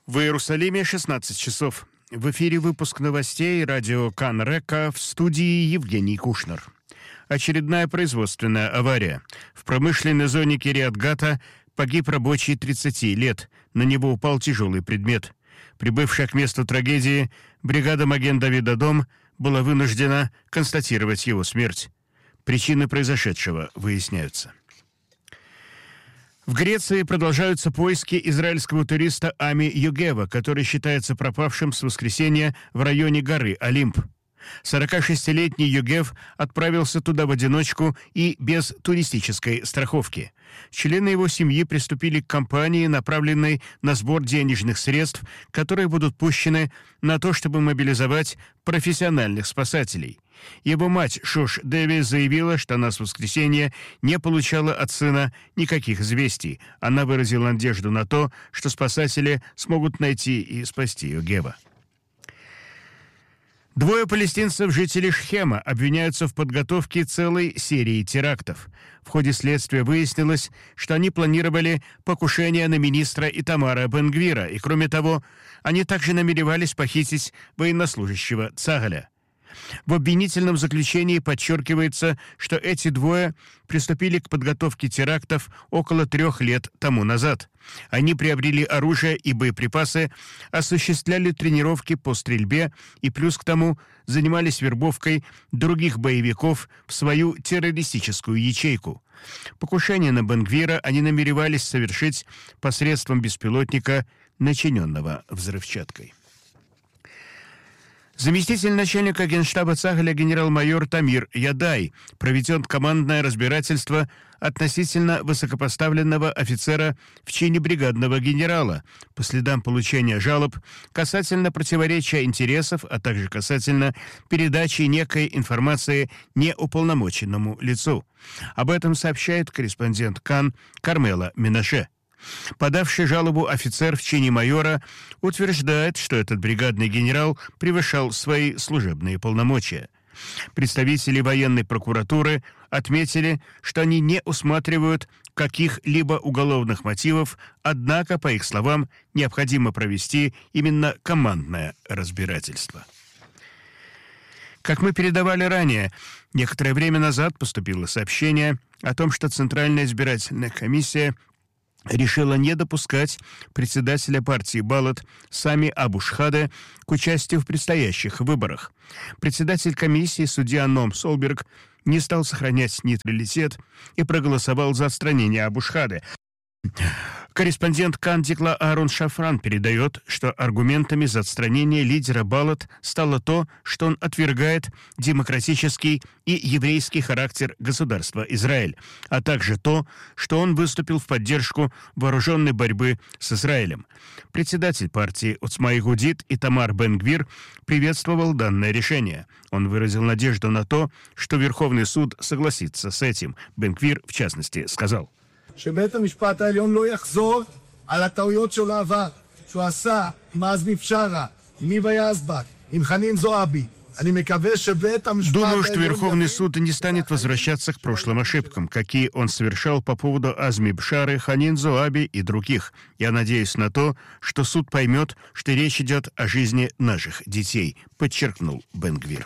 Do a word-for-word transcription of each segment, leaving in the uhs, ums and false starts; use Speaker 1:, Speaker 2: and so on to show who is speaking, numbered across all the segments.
Speaker 1: В Иерусалиме шестнадцать часов. В эфире выпуск новостей радио Кан Река, в студии Евгений Кушнер. Очередная производственная авария. В промышленной зоне Кириат-Гата погиб рабочий тридцати лет. На него упал тяжелый предмет. Прибывшая к месту трагедии бригада Маген-Давид-Адом была вынуждена констатировать его смерть. Причины произошедшего выясняются. В Греции продолжаются поиски израильского туриста Ами Югева, который считается пропавшим с воскресенья в районе горы Олимп. сорокашестилетний Югев отправился туда в одиночку и без туристической страховки. Члены его семьи приступили к кампании, направленной на сбор денежных средств, которые будут пущены на то, чтобы мобилизовать профессиональных спасателей. Его мать Шош Деви заявила, что она с воскресенья не получала от сына никаких известий. Она выразила надежду на то, что спасатели смогут найти и спасти Югева. Двое палестинцев, жителей Шхема, обвиняются в подготовке целой серии терактов. В ходе следствия выяснилось, что они планировали покушение на министра Итамара Бен-Гвира, и, кроме того, они также намеревались похитить военнослужащего Цагаля. В обвинительном заключении подчеркивается, что эти двое приступили к подготовке терактов около трех лет тому назад. Они приобрели оружие и боеприпасы, осуществляли тренировки по стрельбе и плюс к тому занимались вербовкой других боевиков в свою террористическую ячейку. Покушение на Бен-Гвира они намеревались совершить посредством беспилотника, начиненного взрывчаткой. Заместитель начальника генштаба Цагаля генерал-майор Тамир Ядай проведет командное разбирательство относительно высокопоставленного офицера в чине бригадного генерала по следам получения жалоб касательно противоречия интересов, а также касательно передачи некой информации неуполномоченному лицу. Об этом сообщает корреспондент Кан Кармела Минаше. Подавший жалобу офицер в чине майора утверждает, что этот бригадный генерал превышал свои служебные полномочия. Представители военной прокуратуры отметили, что они не усматривают каких-либо уголовных мотивов, однако, по их словам, необходимо провести именно командное разбирательство. Как мы передавали ранее, некоторое время назад поступило сообщение о том, что Центральная избирательная комиссия решила не допускать председателя партии Балат Сами Абу-Шхаде к участию в предстоящих выборах. Председатель комиссии, судья Ном Солберг, не стал сохранять нейтралитет и проголосовал за отстранение Абу-Шхаде. Корреспондент Кандикла Аарон Шафран передает, что аргументами за отстранение лидера Балат стало то, что он отвергает демократический и еврейский характер государства Израиль, а также то, что он выступил в поддержку вооруженной борьбы с Израилем. Председатель партии Оцма Игудит Итамар Бен-Гвир приветствовал данное решение. Он выразил надежду на то, что Верховный суд согласится с этим. Бен-Гвир, в частности, сказал:
Speaker 2: שבית המשפט העליון לא יחזור על הטעויות של העבר שהוא עשה עם עזמי בשארה, עם היבה יזבק, עם חנין זועבי. אני מקווה שבית המשפט העליון...
Speaker 1: Думаю, что Верховный суд не станет возвращаться к прошлым ошибкам, какие он совершал по поводу Азми Бшары, Ханин Зоаби и других. Я надеюсь на то, что суд поймет, что речь идет о жизни наших детей, подчеркнул Бен-Гвир.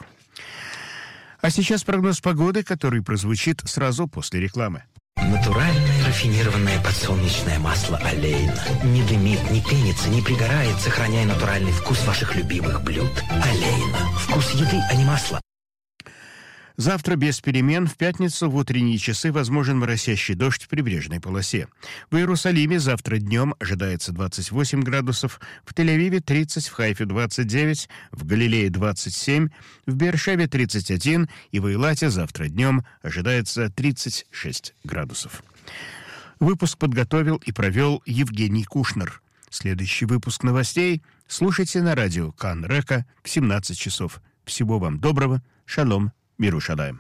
Speaker 1: А сейчас прогноз погоды, который прозвучит сразу после рекламы.
Speaker 3: Натуральное рафинированное подсолнечное масло Олейна. Не дымит, не пенится, не пригорает, сохраняя натуральный вкус ваших любимых блюд. Олейна. Вкус еды, а не масла.
Speaker 1: Завтра без перемен, в пятницу в утренние часы возможен моросящий дождь в прибрежной полосе. В Иерусалиме завтра днем ожидается двадцать восемь градусов, в Тель-Авиве тридцать, в Хайфе двадцать девять, в Галилее двадцать семь, в Беэр-Шеве тридцать один и в Эйлате завтра днем ожидается тридцать шесть градусов. Выпуск подготовил и провел Евгений Кушнер. Следующий выпуск новостей слушайте на радио Кан Река в семнадцать часов. Всего вам доброго. Шалом. Мирушадаем.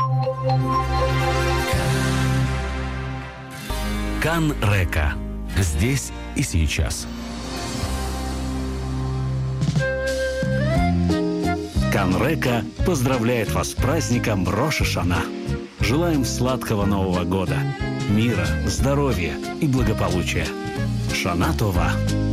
Speaker 4: Кан Река. Здесь и сейчас. Кан Река поздравляет вас с праздником Рош ха-Шана. Желаем сладкого Нового года, мира, здоровья и благополучия. Шана Това.